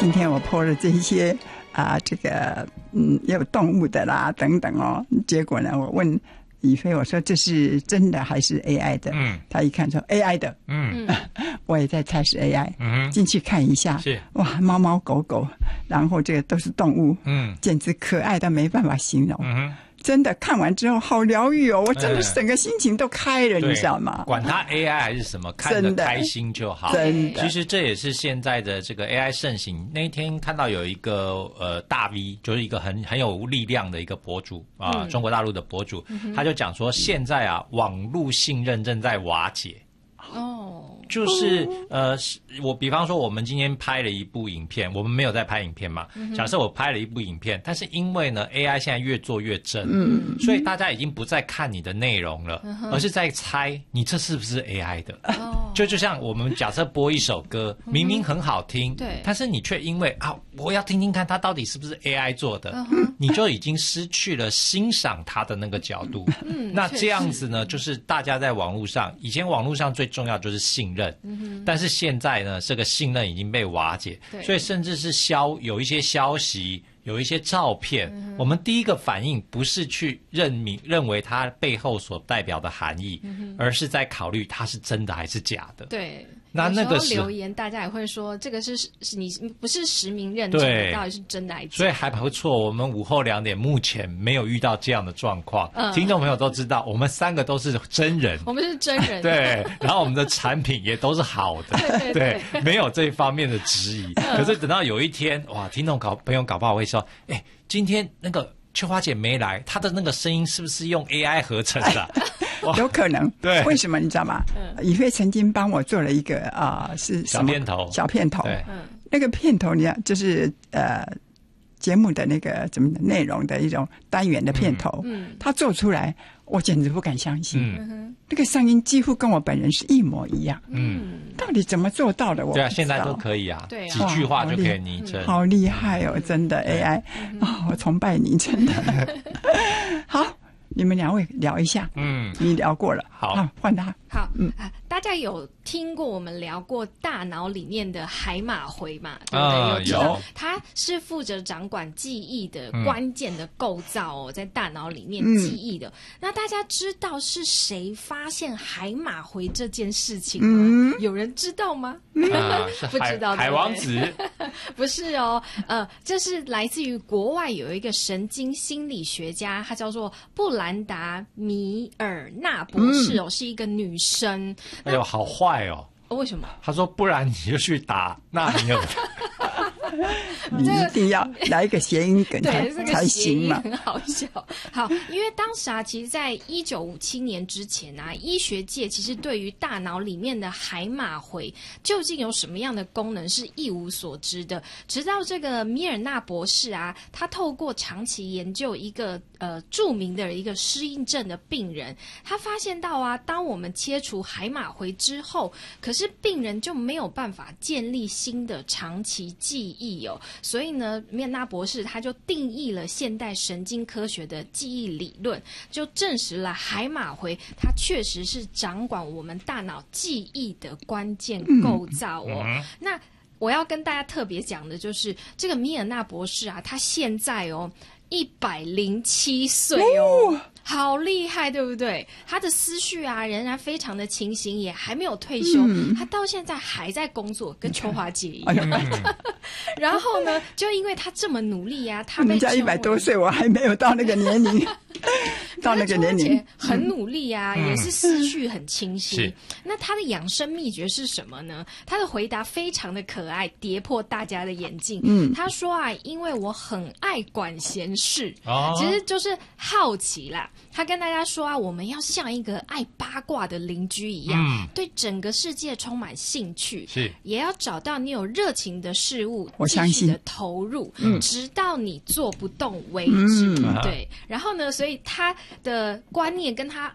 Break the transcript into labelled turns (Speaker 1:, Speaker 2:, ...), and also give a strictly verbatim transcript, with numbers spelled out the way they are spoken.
Speaker 1: 今天我 po 了这些啊、呃，这个嗯，也有动物的啦等等哦。结果呢，我问以飞，我说这是真的还是 A I 的？嗯，他一看说 A I 的，嗯，我也在猜是 A I， 嗯，进去看一下，是哇，猫猫狗狗，然后这个都是动物，嗯，简直可爱到没办法形容，嗯。真的看完之后好疗愈哦，我真的整个心情都开了，嗯、你知道吗？
Speaker 2: 管它 A I 还是什么，看得开心就好。
Speaker 1: 真的，
Speaker 2: 其实这也是现在的这个 A I 盛行。那一天看到有一个呃大 V， 就是一个很很有力量的一个博主啊、呃嗯，中国大陆的博主，嗯、他就讲说，现在啊，网络信任正在瓦解。哦，就是呃，我比方说，我们今天拍了一部影片，我们没有在拍影片嘛。嗯、假设我拍了一部影片，但是因为呢 ，A I 现在越做越真，嗯，所以大家已经不再看你的内容了，嗯、而是在猜你这是不是 A I 的。哦，就就像我们假设播一首歌，明明很好听，对、嗯，但是你却因为啊，我要听听看它到底是不是 A I 做的，嗯、你就已经失去了欣赏它的那个角度。嗯，那这样子呢，就是大家在网络上，以前网络上最重要就是信任，嗯、但是现在呢，这个信任已经被瓦解，所以甚至是消有一些消息，有一些照片，嗯、我们第一个反应不是去认明认为它背后所代表的含义，嗯、而是在考虑它是真的还是假的。
Speaker 3: 对。
Speaker 2: 那那个时
Speaker 3: 候留言，大家也会说这个是是你不是实名认证的，到底是真的还是假的？
Speaker 2: 所以还不错。我们午后两点目前没有遇到这样的状况，嗯、听众朋友都知道，我们三个都是真人，
Speaker 3: 我们是真人，
Speaker 2: 对。然后我们的产品也都是好的，对, 对, 对, 对，没有这方面的质疑。嗯、可是等到有一天，哇，听众搞朋友搞不好会说，哎，今天那个秋花姐没来，她的那个声音是不是用 A I 合成的、啊？
Speaker 1: 有可能，
Speaker 2: 对，
Speaker 1: 为什么你知道吗？嗯，以飞曾经帮我做了一个啊、呃，是什么
Speaker 2: 小片头，
Speaker 1: 小片头，
Speaker 2: 对，
Speaker 1: 嗯，那个片头你看，就是呃节目的那个怎么内容的一种单元的片头，嗯，他做出来，我简直不敢相信，嗯，那个声音几乎跟我本人是一模一样，嗯，到底怎么做到的？我
Speaker 2: 对啊，现在都可以啊，对啊，几句话就可以拟真，
Speaker 1: 好厉害哦，真的 A I， 哦，我崇拜你，真的，好。你们两位聊一下，嗯，你聊过了，
Speaker 2: 好，
Speaker 1: 换他，
Speaker 3: 好，嗯啊，大家有听过我们聊过大脑里面的海马回嘛？对不对？
Speaker 2: 啊、
Speaker 3: 有知道它是负责掌管记忆的关键的构造哦，嗯、在大脑里面记忆的。嗯、那大家知道是谁发现海马回这件事情吗？嗯、有人知道吗？
Speaker 2: 啊、不知道，海王子
Speaker 3: 不是哦，呃，这是来自于国外有一个神经心理学家，他叫做布兰。兰达米尔纳博士哦，嗯、是一个女生。
Speaker 2: 哎呦，好坏哦！
Speaker 3: 为什么？
Speaker 2: 他说：“不然你就去打纳米尔。”
Speaker 1: 你一定要来一个谐音梗才才行嘛，
Speaker 3: 很好笑。好，因为当时啊，其实在一九五七年之前啊，医学界其实对于大脑里面的海马回究竟有什么样的功能是一无所知的。直到这个米尔纳博士啊，他透过长期研究一个呃著名的一个失忆症的病人，他发现到啊，当我们切除海马回之后，可是病人就没有办法建立新的长期记忆。哦，所以呢，米尔纳博士他就定义了现代神经科学的记忆理论，就证实了海马回它确实是掌管我们大脑记忆的关键构造哦。嗯、那我要跟大家特别讲的就是这个米尔纳博士啊，他现在哦一百零七岁哦。哦好厉害，对不对？他的思绪啊，仍然非常的清醒，也还没有退休。嗯、他到现在还在工作，跟秋华姐一样。嗯、然后呢，就因为他这么努力啊，他被
Speaker 1: 人家一百多岁，我还没有到那个年龄。到那个年龄
Speaker 3: 很努力啊，嗯、也是思绪很清晰。那他的养生秘诀是什么呢？他的回答非常的可爱，跌破大家的眼镜。嗯，他说啊，因为我很爱管闲事，哦、其实就是好奇啦。他跟大家说啊，我们要像一个爱八卦的邻居一样，嗯、对整个世界充满兴趣，是也要找到你有热情的事物，
Speaker 1: 我相信
Speaker 3: 的投入，嗯、直到你做不动为止。嗯、对，然后呢，所以他的观念跟他